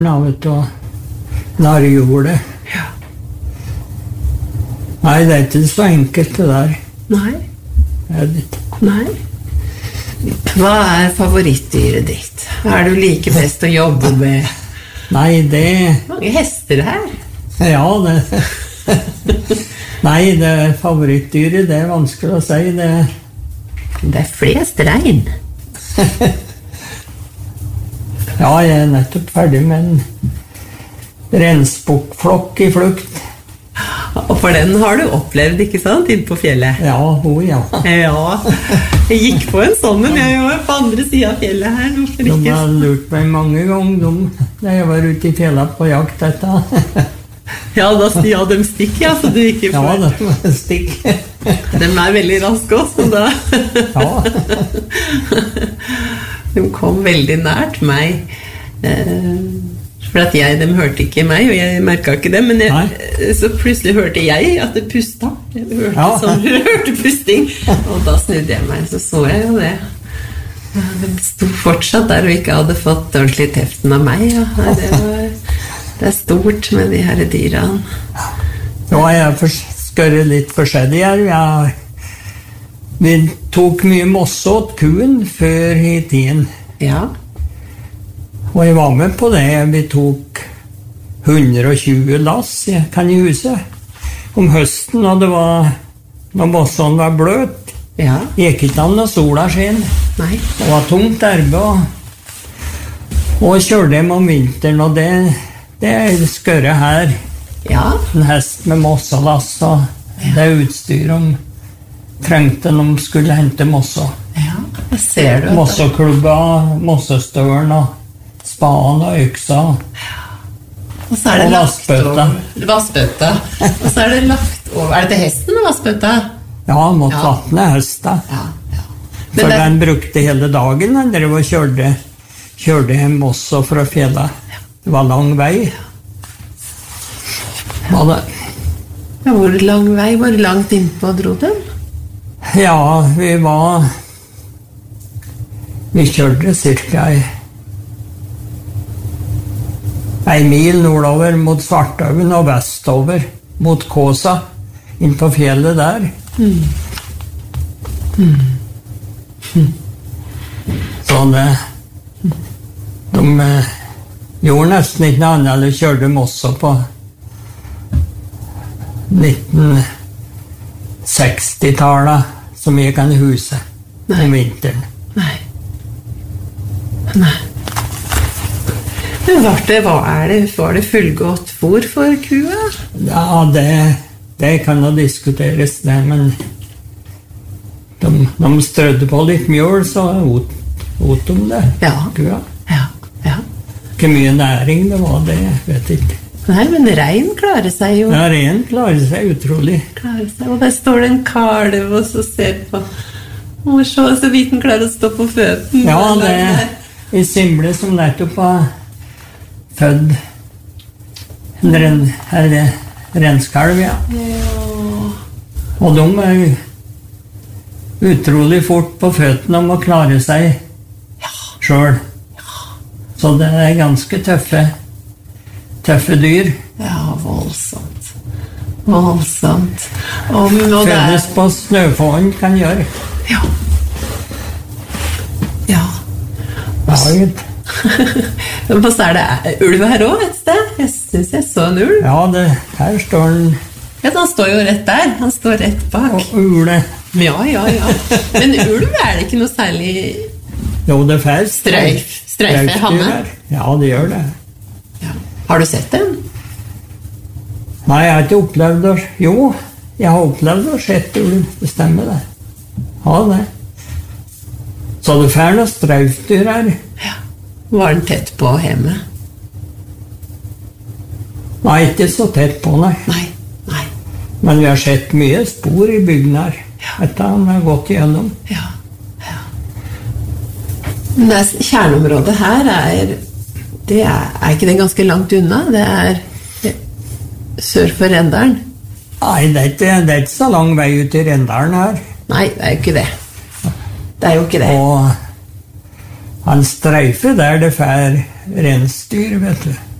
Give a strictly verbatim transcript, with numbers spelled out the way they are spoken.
Ja, vet du, og narrjordet. Ja. Nei, det er ikke så enkelt det der. Nei. Det er det ikke. Nei. Hva er favorittdyret ditt? Hva er du like best å jobbe med? Nei, det... Mange hester her. Ja, det... Nei, det er favorittdyret, det er vanskelig å si. Det, det er flest rein. Ja, jeg er nettopp ferdig med en rensbukkflokk i flukt. Og for den har du opplevd, ikke sant, inne på fjellet? Ja, hun, ja. Ja, jeg gikk på en sånn, men jeg var på andre siden av fjellet her. Hvorfor De ikke? har lurt meg mange ganger, de, da jeg var ute i fjellet på jakt etter. Ja, da ja, de stikker, ja, så du ikke får... Ja, det var stikk. De er veldig raske også, da. Ja. De kom veldig nært meg. For at jeg, de hørte ikke meg, og jeg merket ikke det, men jeg, så plutselig hørte jeg at det pustet. Jeg hørte, Ja. sånn, jeg hørte pusting, og da snudde jeg meg, så så jeg jo det. De stod fortsatt der og ikke hadde fått ordentlig teften av meg. Ja. Nei, det, var, det er stort med de her dyrene. Ja, jeg har skøret litt forskjellig her. Jeg, vi tok mye mosse åt kuen før i tiden. Ja. Og jeg var med på det. Vi tok hundre og tjue lass i huset om høsten, og det var når mossen var bløt. Ja. Gikk ikke an når sola skjen. Nei. Det var tungt arbeid. Og, og kjørte hjem om vinteren, og det, det er skøret her. Ja. En hest med mosselass, og det er utstyr de trengte når de skulle hente mossa. Ja, det ser du. Mosseklubba, mossestøren og spaden og øksa. Og så er det og lagt vassbøtta. over Vassbøtta. Og så er det lagt over. Er det til hesten med vassbøtta? Ja, måtte Ja. vatne hesta. Ja, ja. Men For det, den brukte hele dagen. Den drev og kjørte, kjørte hjem også fra fjellet. Det var lang vei. Var det? ja, hvor lang vei, hvor langt innpå dro den? Ja, vi var... Vi kjørte cirka ei, ei mil nordover mot Svartøven og vestover mot Kåsa, inn på fjellet der. Mm. Mm. Mm. Så det... De eh, gjorde nesten ikke noe annet, eller kjørte mossa på nitten seksti-tallet, som gikk an i huset Nei. om vinteren. Nei. Nei. Men var det, hva er det, var det fullgodt fôr for kua? Ja, det, det kan jo diskuteres, det, men de, de strødde på litt mjøl, så åt, åt de det, Ja. kua. Ja, ja. Ikke mye næring det var, det vet jeg ikke. Nei, men rein klarer seg jo. Ja, ren klarer seg utrolig. Klarer seg. Og der står det en kalv og så ser på. Å, så, så vidt den klarer å stå på føtten. Ja, det er en simle som nettopp var født en ren, eller, renskalv, ja. Ja. Og de er utrolig fort på føttene om å klare seg selv. Så det er ganske tøffe, tøffe dyr. Ja, voldsomt. Voldsomt. Og, og det er... Fødes på snøfåen kan gjøre. Ja. Ja. Ja, vet. Og så er det ulv her også et sted. Jeg synes jeg så en ulv. Ja, det, her står den Ja, han står jo rett der. Han står rett bak. og ule. Ja, ja, ja. Men ulv er det ikke noe særlig Jo, det er fælt. strøyf. Strøyfe, Hanne. Ja, det gjør det. Ja. Har du sett den? Nei, jeg har ikke opplevd det. Jo, jeg har opplevd å sett ulv. Det stemmer det. Ja, det. Så det er fælt noe straufdyr her. Ja. Var den tett på hjemme? Nei, ikke så tett på, nei. Nei, nei. Men vi har sett mye spor i bygden her. Etter han har gått igjennom. Ja, ja. Men det er, kjerneområdet her er, det er, er ikke det ganske langt unna? Det er sør for Rendalen? Nei, det er, ikke, det er ikke så lang vei ut i Rendalen her. Nei, det er jo ikke det. Det er jo ikke det. Og han streifer der det fer rensdyr, vet du.